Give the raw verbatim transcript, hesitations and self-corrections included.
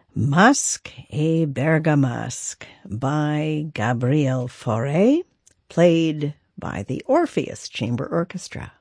Masque et Bergamasque by Gabriel Fauré, played by the Orpheus Chamber Orchestra.